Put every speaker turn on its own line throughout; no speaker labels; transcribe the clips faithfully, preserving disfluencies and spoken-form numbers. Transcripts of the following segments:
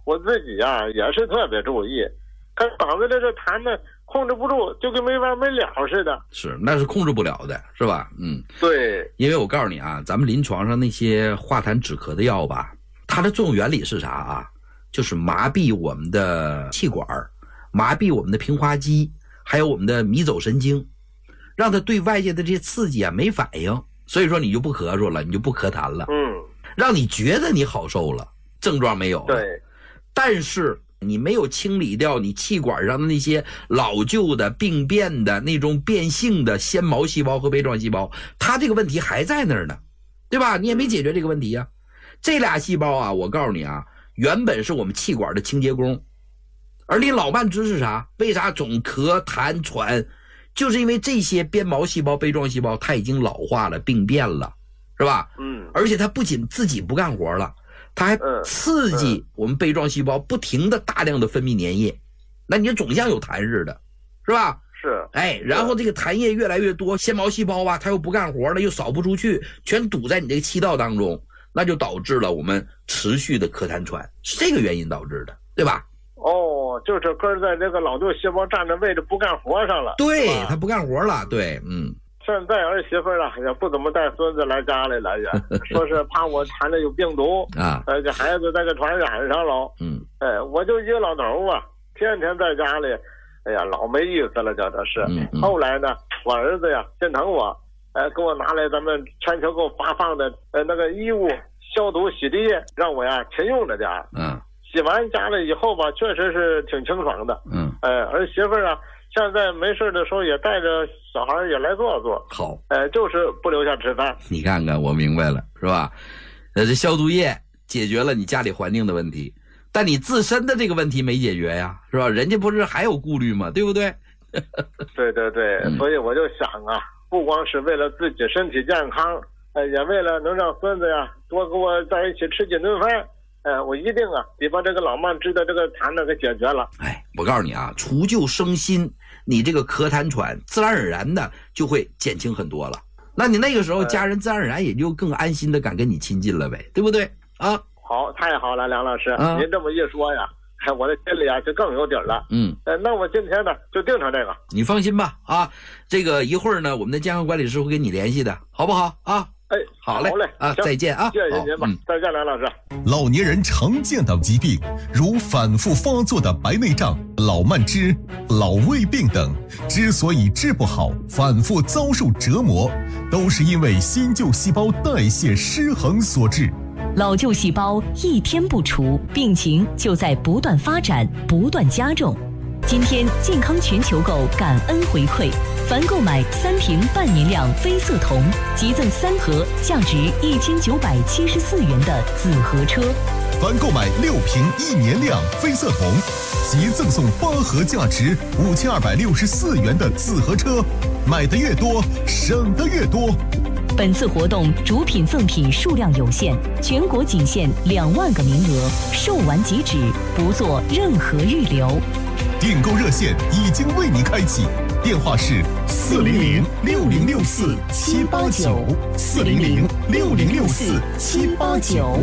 我自己啊也是特别注意，可嗓子里这痰呢控制不住，就跟没完没了似的。
是，那是控制不了的，是吧？嗯，
对。
因为我告诉你啊，咱们临床上那些化痰止咳的药吧，它的作用原理是啥啊？就是麻痹我们的气管，麻痹我们的平滑肌，还有我们的迷走神经，让它对外界的这些刺激啊没反应，所以说你就不咳嗽了，你就不咳痰了，
嗯，
让你觉得你好受了，症状没有了。
对，
但是你没有清理掉你气管上的那些老旧的病变的那种变性的纤毛细胞和杯状细胞，它这个问题还在那儿呢，对吧？你也没解决这个问题啊。这俩细胞啊，我告诉你啊，原本是我们气管的清洁工，而你老慢支是啥？为啥总咳痰喘？就是因为这些鞭毛细胞、杯状细胞它已经老化了、病变了，是吧？
嗯，
而且它不仅自己不干活了，它还刺激我们杯状细胞不停的大量的分泌粘液，那你总像有痰似的，是吧？
是。
哎，然后这个痰液越来越多，纤毛细胞啊它又不干活了，又扫不出去，全堵在你这个气道当中，那就导致了我们持续的咳痰喘，是这个原因导致的，对吧？
哦，就是根在这个老旧细胞占着位置不干活上了。
对，他不干活了，对，嗯。
现在儿媳妇啊也不怎么带孙子来家里了，也说是怕我痰里有病毒啊，呃，这孩子再给传染上了。
嗯，
哎，我就一个老头啊，天天在家里，哎呀，老没意思了，叫这是。
嗯嗯、
后来呢，我儿子呀心疼我，哎，给我拿来咱们全球给我发放的呃那个衣物消毒洗涤液，让我呀勤用着点。
嗯。
洗完家里以后吧，确实是挺清爽的。
嗯，
哎，儿媳妇啊，现在没事的时候也带着小孩也来坐坐。
好，
哎，就是不留下吃饭。
你看看，我明白了，是吧？呃，这消毒液解决了你家里环境的问题，但你自身的这个问题没解决呀，是吧？人家不是还有顾虑吗？对不对？
对对对，嗯、所以我就想啊，不光是为了自己身体健康，哎，也为了能让孙子呀多跟我在一起吃几顿饭。哎，我一定啊，得把这个老慢支的这个痰呢给解决了。
哎，我告诉你啊，除旧生新，你这个咳痰喘自然而然的就会减轻很多了。那你那个时候家人自然而然也就更安心的敢跟你亲近了呗，对不对啊？
好，太好了，梁老师，
啊、
您这么一说呀，哎，我的心里啊就更有底了。
嗯，
呃，那我今天呢就定成这个。
你放心吧，啊，这个一会儿呢，我们的健康管理师会跟你联系的，好不好啊？
哎，
好嘞，
好嘞
啊，再见啊！
谢谢您吧，嗯、再见，梁老师。
老年人常见的疾病，如反复发作的白内障、老慢支、老胃病等，之所以治不好，反复遭受折磨，都是因为新旧细胞代谢失衡所致。
老旧细胞一天不除，病情就在不断发展、不断加重。今天健康全球购感恩回馈，凡购买三瓶半年量飞色瞳，即赠三盒价值一千九百七十四元的紫河车；
凡购买六瓶一年量飞色瞳，即赠送八盒价值五千二百六十四元的紫河车。买的越多，省的越多。
本次活动主品赠品数量有限，全国仅限两万个名额，售完即止，不做任何预留。
订购热线已经为您开启，电话是四零零六零六四七八九，四零零六零六四七八九。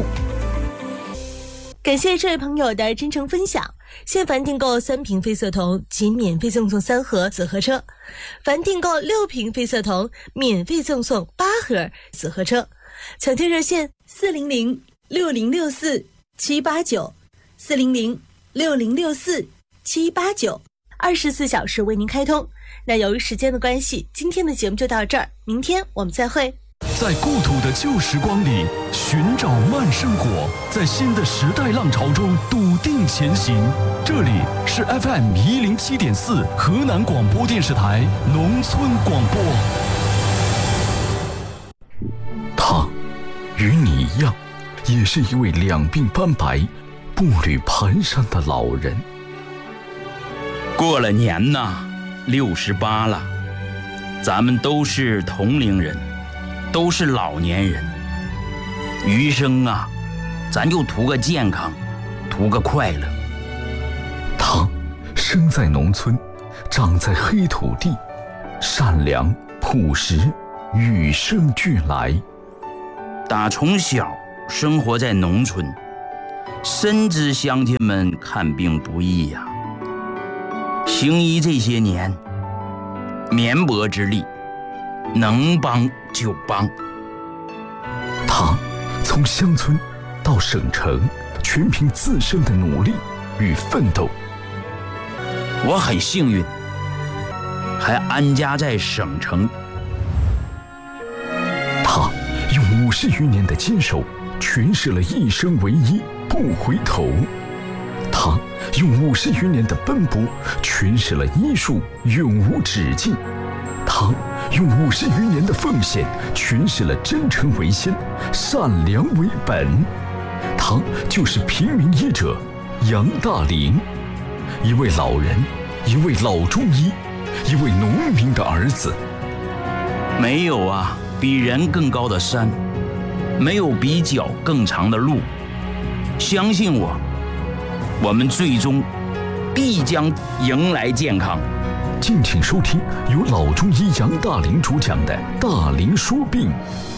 感谢这位朋友的真诚分享。现凡订购三瓶飞色瞳，仅免费赠送三盒紫河车；凡订购六瓶飞色瞳，免费赠送八盒紫河车。抢听热线四零零六零六四七八九，四零零六零六四七八九，二十四小时为您开通。那由于时间的关系，今天的节目就到这儿，明天我们再会。
在故土的旧时光里寻找慢生活，在新的时代浪潮中笃定前行。这里是 F M 一零七点四河南广播电视台农村广播。他与你一样，也是一位两鬓斑白、步履蹒跚的老人。
过了年呐，六十八了，咱们都是同龄人，都是老年人。余生啊，咱就图个健康，图个快乐。
他生在农村，长在黑土地，善良朴实，与生俱来。
打从小生活在农村， 深知乡亲们看病不易呀、啊，行医这些年，绵薄之力，能帮就帮。
他从乡村到省城，全凭自身的努力与奋斗。
我很幸运，还安家在省城。
他用五十余年的坚守，诠释了一生为一，不回头。他用五十余年的奔波，诠释了医术永无止境。他用五十余年的奉献，诠释了真诚为先，善良为本。他就是平民医者杨大林，一位老人，一位老中医，一位农民的儿子。
没有啊比人更高的山，没有比脚更长的路。相信我，我们最终必将迎来健康。
敬请收听由老中医杨大林主讲的《大林说病》。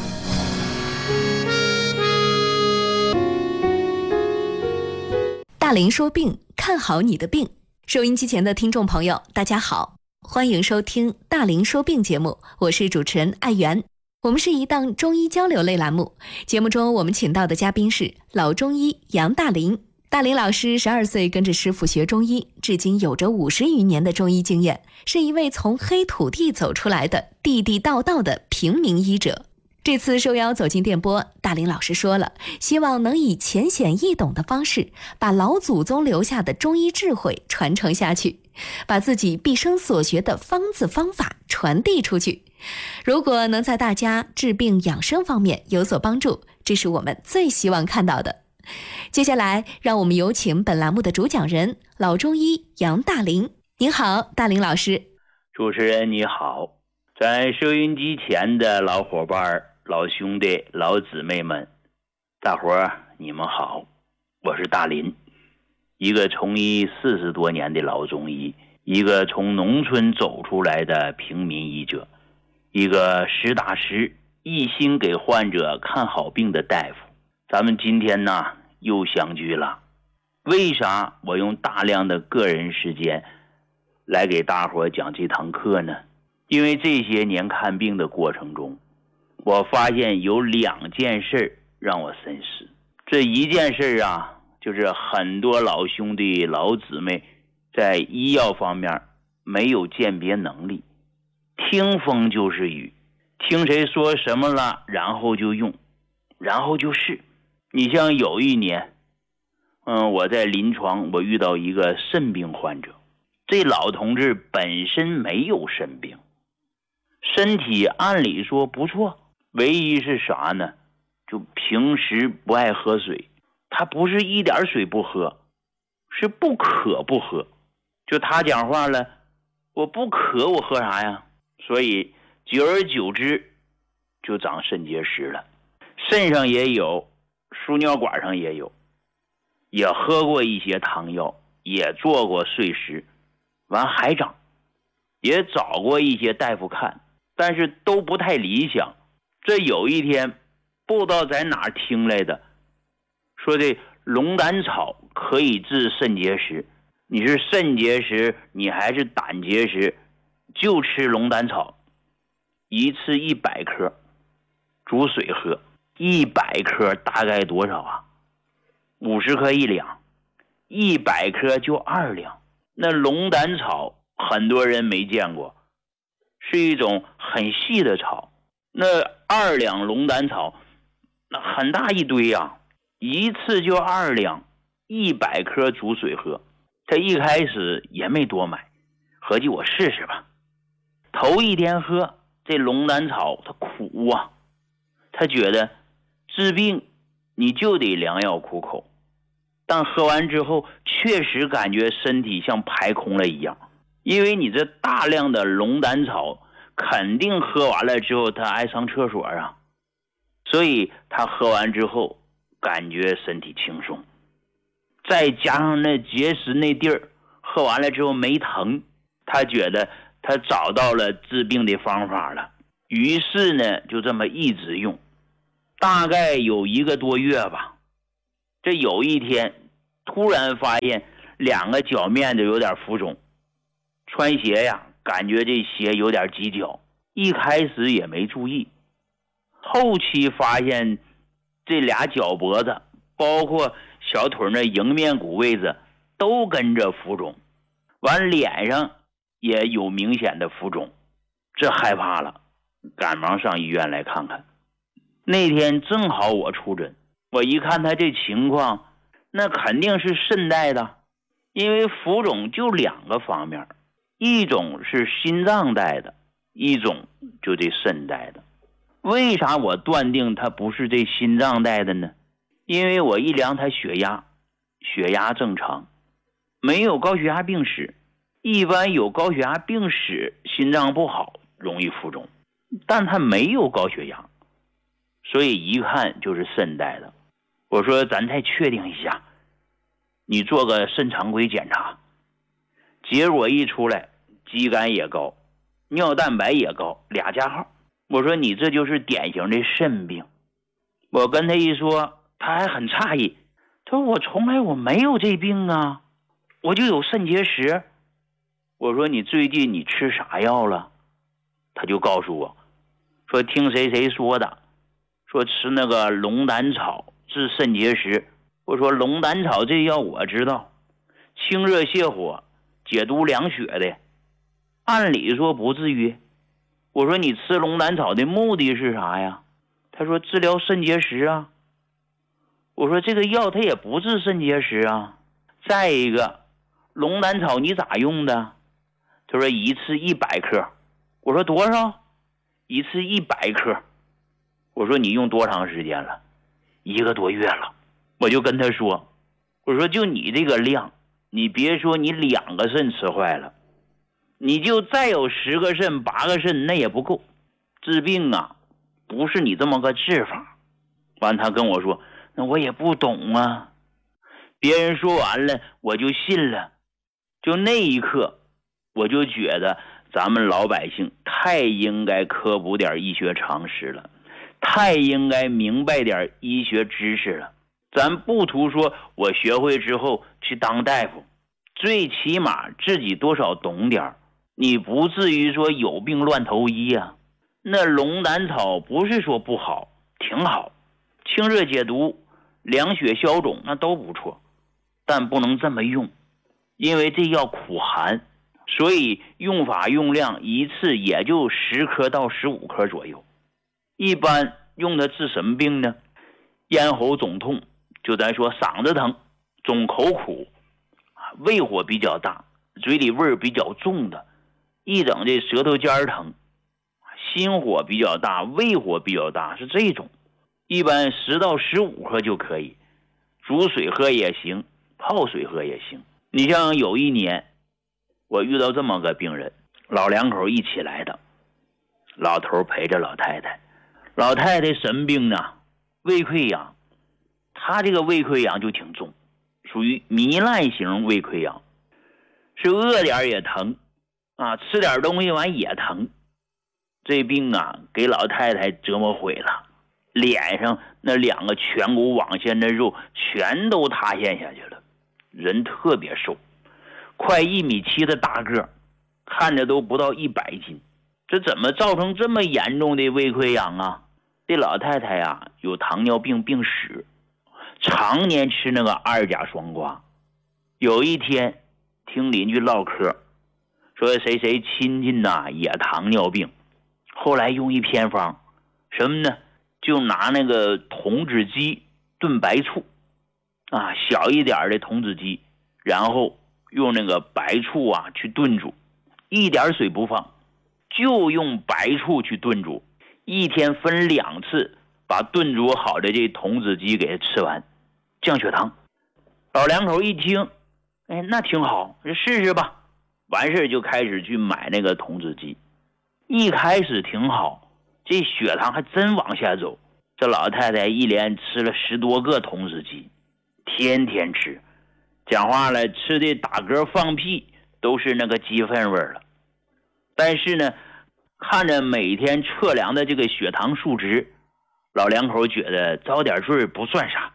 大林说病，看好你的病。收音机前的听众朋友，大家好，欢迎收听大林说病节目，我是主持人艾媛。我们是一档中医交流类栏目，节目中我们请到的嘉宾是老中医杨大林。大林老师十二岁跟着师傅学中医，至今有着五十余年的中医经验，是一位从黑土地走出来的地地道道的平民医者。这次受邀走进电波，大林老师说了，希望能以浅显易懂的方式，把老祖宗留下的中医智慧传承下去，把自己毕生所学的方子方法传递出去。如果能在大家治病养生方面有所帮助，这是我们最希望看到的。接下来让我们有请本栏目的主讲人老中医杨大林。您好，大林老师。
主持人你好，在收音机前的老伙伴、老兄弟、老姊妹们，大伙儿你们好，我是大林，一个从医四十多年的老中医，一个从农村走出来的平民医者，一个实打实一心给患者看好病的大夫。咱们今天呢又相聚了。为啥我用大量的个人时间来给大伙讲这堂课呢？因为这些年看病的过程中，我发现有两件事让我深思。这一件事啊，就是很多老兄弟老姊妹在医药方面没有鉴别能力，听风就是雨，听谁说什么了然后就用，然后就是。你像有一年嗯，我在临床我遇到一个肾病患者，这老同志本身没有肾病，身体按理说不错，唯一是啥呢？就平时不爱喝水，他不是一点水不喝，是不渴不喝。就他讲话了，我不渴我喝啥呀？所以久而久之就长肾结石了，肾上也有，输尿管上也有，也喝过一些汤药，也做过碎石，完还长，也找过一些大夫看，但是都不太理想。这有一天不知道在哪儿听来的，说这龙胆草可以治肾结石，你是肾结石你还是胆结石，就吃龙胆草，一次一百克煮水喝，一百克大概多少啊？五十克一两，一百克就二两。那龙胆草很多人没见过，是一种很细的草，那二两龙胆草那很大一堆啊，一次就二两，一百克煮水喝。他一开始也没多买，合计我试试吧。头一天喝这龙胆草它苦啊，他觉得治病你就得良药苦口，但喝完之后确实感觉身体像排空了一样，因为你这大量的龙胆草肯定喝完了之后他爱上厕所啊，所以他喝完之后感觉身体轻松，再加上那结石那地儿喝完了之后没疼，他觉得他找到了治病的方法了，于是呢就这么一直用，大概有一个多月吧。 这有一天突然发现两个脚面子有点浮肿，穿鞋呀感觉这鞋有点挤脚，一开始也没注意，后期发现这俩脚脖子包括小腿那迎面骨位置都跟着浮肿，完脸上也有明显的浮肿，这害怕了，赶忙上医院来看看。那天正好我出诊，我一看他这情况，那肯定是肾带的，因为浮肿就两个方面，一种是心脏带的，一种就这肾带的。为啥我断定他不是这心脏带的呢？因为我一量他血压，血压正常，没有高血压病史。一般有高血压病史心脏不好容易浮肿，但他没有高血压，所以一看就是肾带的。我说咱再确定一下，你做个肾常规检查，结果一出来肌酐也高，尿蛋白也高，俩加号。我说你这就是典型的肾病。我跟他一说，他还很诧异，他说我从来我没有这病啊，我就有肾结石。我说你最近你吃啥药了？他就告诉我说听谁谁说的，说吃那个龙胆草治肾结石。我说龙胆草这药我知道，清热泻火解毒凉血的，按理说不至于。我说你吃龙胆草的目的是啥呀？他说治疗肾结石啊。我说这个药它也不治肾结石啊。再一个龙胆草你咋用的？他说一次一百克。我说多少？一次一百克。我说你用多长时间了？一个多月了。我就跟他说，我说就你这个量，你别说你两个肾吃坏了，你就再有十个肾八个肾那也不够，治病啊不是你这么个治法。完他跟我说那我也不懂啊。别人说完了我就信了。就那一刻我就觉得咱们老百姓太应该科普点医学常识了，太应该明白点医学知识了。咱不图说我学会之后去当大夫，最起码自己多少懂点，你不至于说有病乱投医啊。那龙胆草不是说不好，挺好，清热解毒凉血消肿那都不错，但不能这么用，因为这药苦寒，所以用法用量一次也就十颗到十五颗左右。一般用它治什么病呢？咽喉肿痛，就咱说嗓子疼，肿口苦，胃火比较大，嘴里味儿比较重的，一整这舌头尖疼，心火比较大，胃火比较大，是这种。一般十到十五克就可以，煮水喝也行，泡水喝也行。你像有一年我遇到这么个病人，老两口一起来的，老头陪着老太太，老太太什么病呢？胃溃疡。他这个胃溃疡就挺重，属于糜烂型胃溃疡，是饿点也疼啊，吃点东西完也疼。这病啊给老太太折磨毁了，脸上那两个颧骨网线的肉全都塌陷下去了，人特别瘦，快一米七的大个，看着都不到一百斤。这怎么造成这么严重的胃溃疡啊？这老太太呀有糖尿病病史，常年吃那个二甲双胍。有一天听邻居唠嗑，说谁谁亲戚呐也糖尿病，后来用一偏方，什么呢？就拿那个童子鸡炖白醋啊，小一点的童子鸡，然后用那个白醋啊去炖煮，一点水不放，就用白醋去炖煮，一天分两次把炖煮好的这童子鸡给吃完，降血糖。老两口一听，哎，那挺好，试试吧。完事就开始去买那个童子鸡。一开始挺好，这血糖还真往下走。这老太太一连吃了十多个童子鸡，天天吃，讲话了，吃的打嗝放屁都是那个鸡粪味了。但是呢，看着每天测量的这个血糖数值，老两口觉得遭点罪不算啥，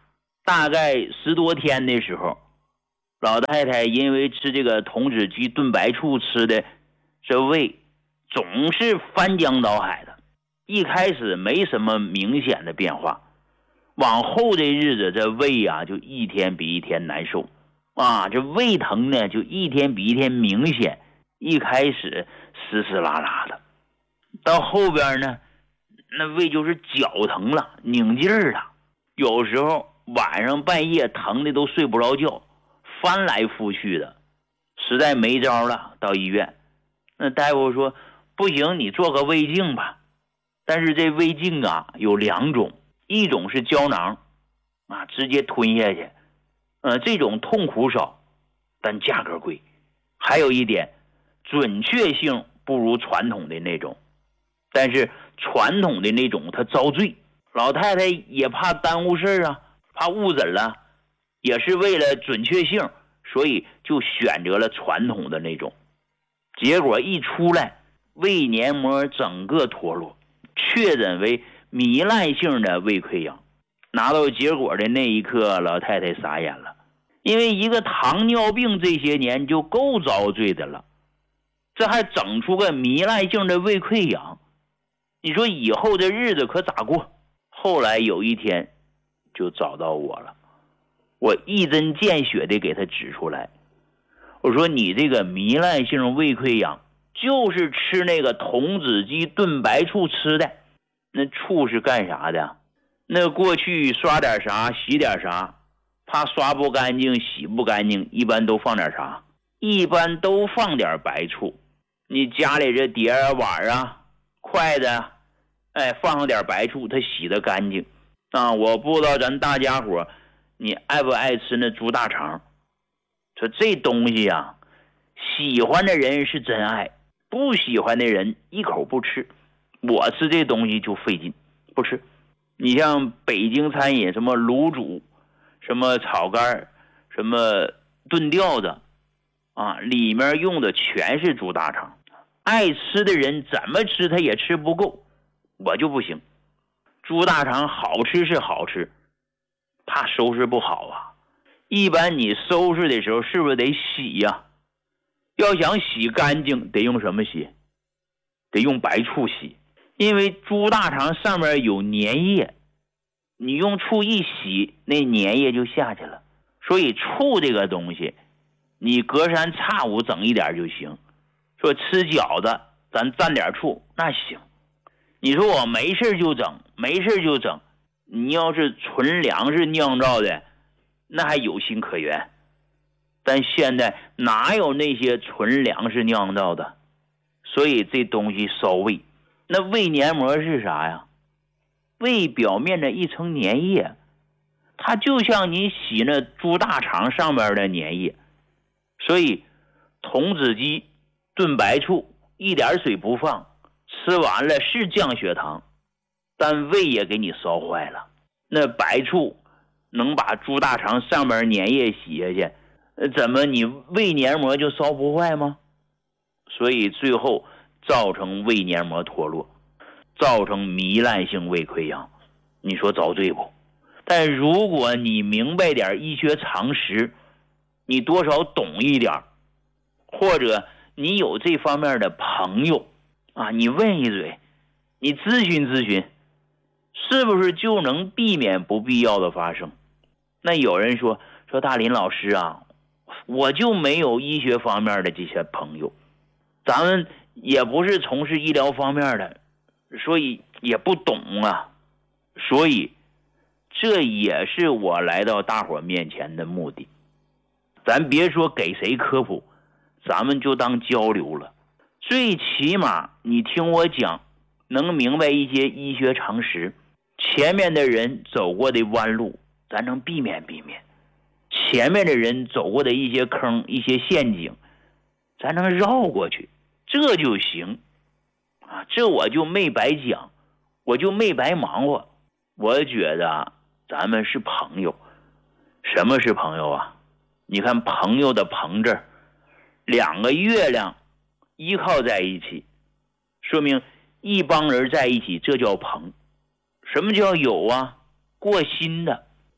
大概十多天的时候，老太太因为吃这个童子鸡炖白醋吃的，这胃总是翻江倒海的。一开始没什么明显的变化，往后的日子这胃啊就一天比一天难受啊，这胃疼呢就一天比一天明显。一开始湿湿拉拉的，到后边呢那胃就是绞疼了，拧劲儿了，有时候晚上半夜疼的都睡不着觉，翻来覆去的，实在没招了，到医院。那大夫说不行，你做个胃镜吧。但是这胃镜啊有两种，一种是胶囊啊，直接吞下去，呃，这种痛苦少，但价格贵。还有一点，准确性不如传统的那种，但是传统的那种它遭罪，老太太也怕耽误事啊，怕误诊了，也是为了准确性，所以就选择了传统的那种。结果一出来，胃黏膜整个脱落，确诊为糜烂性的胃溃疡。拿到结果的那一刻，老太太傻眼了，因为一个糖尿病这些年就够遭罪的了，这还整出个糜烂性的胃溃疡，你说以后的日子可咋过？后来有一天就找到我了，我一针见血的给他指出来，我说你这个糜烂性胃溃疡就是吃那个童子鸡炖白醋吃的。那醋是干啥的？那过去刷点啥洗点啥，怕刷不干净洗不干净，一般都放点啥？一般都放点白醋。你家里这碟啊碗啊筷子，哎，放上点白醋，它洗得干净啊。我不知道咱大家伙你爱不爱吃那猪大肠？说这东西啊，喜欢的人是真爱，不喜欢的人一口不吃。我吃这东西就费劲，不吃。你像北京餐饮，什么卤煮，什么炒肝，什么炖吊子啊，里面用的全是猪大肠。爱吃的人怎么吃他也吃不够，我就不行。猪大肠好吃是好吃，怕收拾不好啊。一般你收拾的时候是不是得洗呀、啊？要想洗干净得用什么洗？得用白醋洗。因为猪大肠上面有粘液，你用醋一洗，那粘液就下去了。所以醋这个东西你隔三差五整一点就行。说吃饺子咱蘸点醋那行，你说我没事就整，没事就整，你要是纯粮食酿造的那还有心可原。但现在哪有那些纯粮食酿造的？所以这东西烧胃。那胃黏膜是啥呀？胃表面的一层粘液，它就像你洗那猪大肠上面的粘液。所以童子鸡炖白醋一点水不放，吃完了是降血糖，但胃也给你烧坏了。那白醋能把猪大肠上面粘液洗下去，怎么你胃黏膜就烧不坏吗？所以最后造成胃黏膜脱落，造成糜烂性胃溃疡，你说遭罪不？但如果你明白点医学常识，你多少懂一点，或者你有这方面的朋友啊，你问一嘴，你咨询咨询，是不是就能避免不必要的发生？那有人说说大林老师啊，我就没有医学方面的这些朋友，咱们也不是从事医疗方面的，所以也不懂啊。所以这也是我来到大伙面前的目的。咱别说给谁科普，咱们就当交流了。最起码你听我讲，能明白一些医学常识，前面的人走过的弯路咱能避免避免，前面的人走过的一些坑一些陷阱咱能绕过去，这就行啊！这我就没白讲，我就没白忙活。我觉得咱们是朋友。什么是朋友啊？你看朋友的朋字，两个月亮依靠在一起，说明一帮人在一起，这叫朋。什么叫友啊？过心的。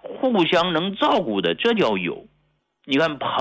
互相能照顾的，这叫友。你看朋